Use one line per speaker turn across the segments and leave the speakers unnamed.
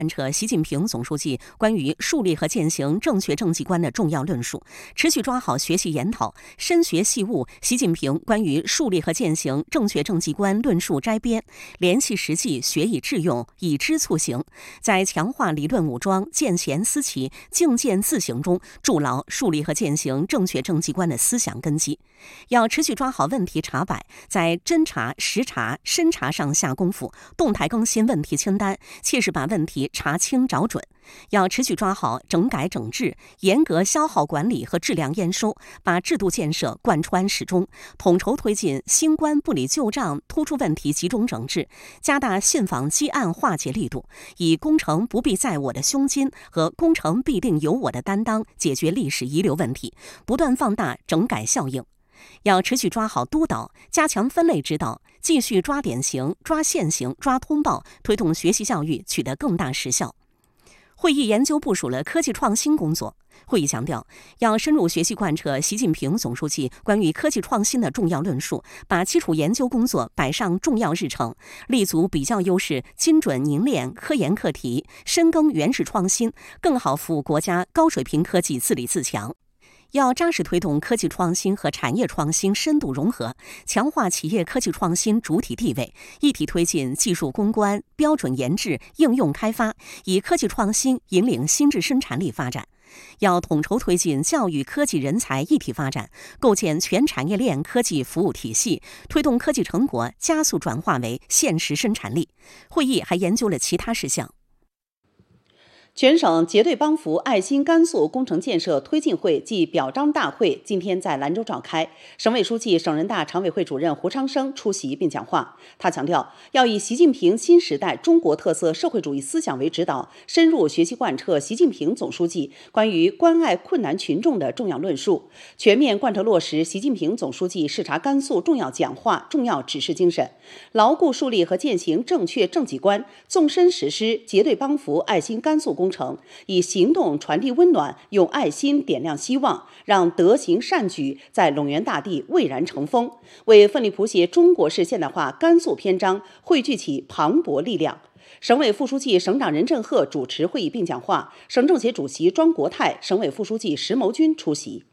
贯彻习近平总书记关于树立和践行正确政绩观的重要论述，持续抓好学习研讨，深学细悟习近平关于树立和践行正确政绩观论述摘编，联系实际，学以致用，以知促行，在强化理论武装、见贤思齐、境见自省中筑牢树立和践行正确政绩观的思想根基。要持续抓好问题查摆，在侦查、实查、深查上下功夫，动态更新问题清单，切实把问题查清找准。要持续抓好整改整治，严格消耗管理和质量验收，把制度建设贯穿始终，统筹推进新官不理旧账突出问题集中整治，加大信访积案化解力度，以工程不必在我的胸襟和工程必定有我的担当解决历史遗留问题，不断放大整改效应。要持续抓好督导，加强分类指导，继续抓典型、抓现行、抓通报，推动学习教育取得更大实效。会议研究部署了科技创新工作。会议强调，要深入学习贯彻习近平总书记关于科技创新的重要论述，把基础研究工作摆上重要日程，立足比较优势，精准凝练科研课题，深耕原始创新，更好服务国家高水平科技自立自强。要扎实推动科技创新和产业创新深度融合，强化企业科技创新主体地位，一体推进技术攻关、标准研制、应用开发，以科技创新引领新质生产力发展。要统筹推进教育科技人才一体发展，构建全产业链科技服务体系，推动科技成果加速转化为现实生产力。会议还研究了其他事项。
全省结对帮扶爱心甘肃工程建设推进会暨表彰大会今天在兰州召开，省委书记、省人大常委会主任胡昌生出席并讲话。他强调，要以习近平新时代中国特色社会主义思想为指导，深入学习贯彻习近平总书记关于关爱困难群众的重要论述，全面贯彻落实习近平总书记视察甘肃重要讲话、重要指示精神，牢固树立和践行正确政绩观，纵深实施结对帮扶爱心甘肃工程，以行动传递温暖，用爱心点亮希望，让德行善举在陇源大地蔚然成风，为奋力谱写中国式现代化甘肃篇章汇聚起磅礴力量。省委副书记、省长任正鹤主持会议并讲话，省政协主席庄国泰、省委副书记石谋军出席。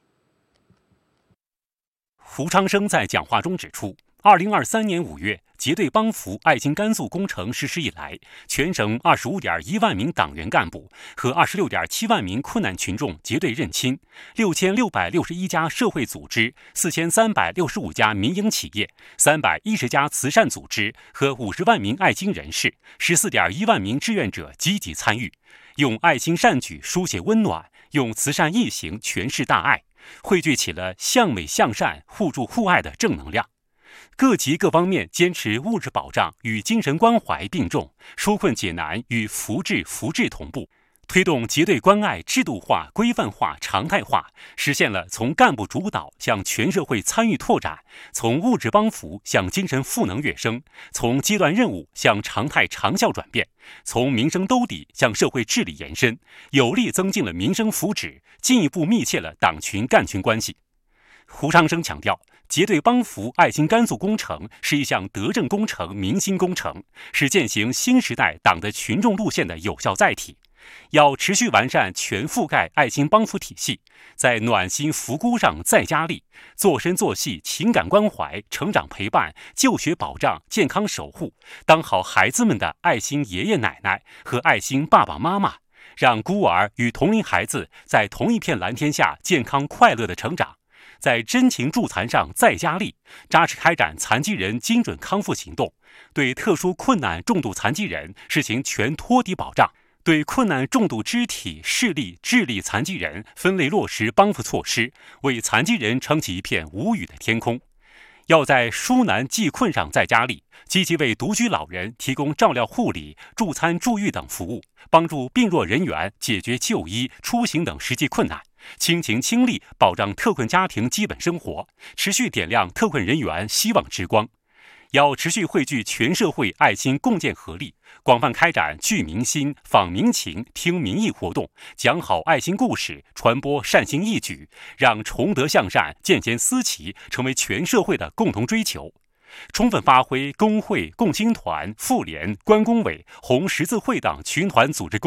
胡昌生在讲话中指出，2023年5月，结对帮扶爱心甘肃工程实施以来，全省25.1万名党员干部和26.7万名困难群众结对认亲，6661家社会组织、4365家民营企业、310家慈善组织和50万名爱心人士、14.1万名志愿者积极参与，用爱心善举书写温暖，用慈善义行诠释大爱，汇聚起了向美向善、互助互爱的正能量。各级各方面坚持物质保障与精神关怀并重，纾困解难与扶志福祉同步，推动结对关爱制度化、规范化、常态化，实现了从干部主导向全社会参与拓展，从物质帮扶向精神赋能跃升，从阶段任务向常态长效转变，从民生兜底向社会治理延伸，有力增进了民生福祉，进一步密切了党群干群关系。胡昌生强调，结对帮扶爱心甘肃工程是一项德政工程、民心工程，是践行新时代党的群众路线的有效载体。要持续完善全覆盖爱心帮扶体系，在暖心扶孤上再加力，做深做细情感关怀、成长陪伴、就学保障、健康守护，当好孩子们的爱心爷爷奶奶和爱心爸爸妈妈，让孤儿与同龄孩子在同一片蓝天下健康快乐的成长。在真情助残上再加力，扎实开展残疾人精准康复行动，对特殊困难重度残疾人实行全托底保障，对困难重度肢体、视力、智力残疾人分类落实帮扶措施，为残疾人撑起一片无语的天空。要在纾难济困上再加力，积极为独居老人提供照料护理、助餐助育等服务，帮助病弱人员解决就医、出行等实际困难，倾情倾力保障特困家庭基本生活，持续点亮特困人员希望之光。要持续汇聚全社会爱心共建合力，广泛开展聚民心、访民情、听民意活动，讲好爱心故事，传播善行义举，让崇德向善、见贤思齐成为全社会的共同追求。 充分发挥工会、共青团、妇联、关工委、红十字会等群团组织